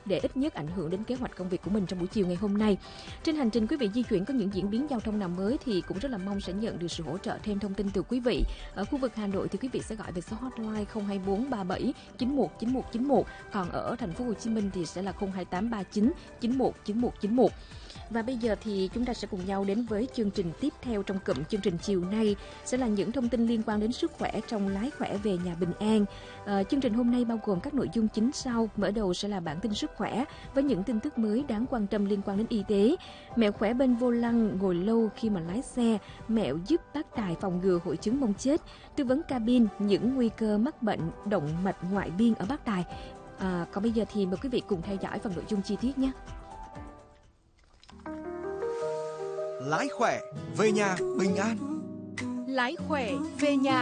để ít nhất ảnh hưởng đến kế hoạch công việc của mình trong buổi chiều ngày hôm nay. Trên hành trình quý vị di chuyển có những diễn biến giao thông nào mới thì cũng rất là mong sẽ nhận được sự hỗ trợ thêm thông tin từ quý vị. Ở khu vực Hà Nội thì quý vị sẽ gọi về số hotline 024 37 91 91 91, còn ở thành phố Hồ Chí Minh thì sẽ là 028 39 91 91 91. Và bây giờ thì chúng ta sẽ cùng nhau đến với chương trình tiếp theo trong cụm chương trình chiều nay sẽ là những thông tin liên quan đến sức khỏe trong Lái khỏe về nhà bình an. Chương trình hôm nay bao gồm các nội dung chính sau. Mở đầu sẽ là bản tin sức khỏe với những tin tức mới đáng quan tâm liên quan đến y tế. Mẹo khỏe bên vô lăng ngồi lâu khi mà lái xe, mẹo giúp bác tài phòng ngừa hội chứng mông chết, tư vấn cabin những nguy cơ mắc bệnh động mạch ngoại biên ở bác tài. Còn bây giờ thì mời quý vị cùng theo dõi phần nội dung chi tiết nhé. Lái khỏe về nhà bình an. Lái khỏe về nhà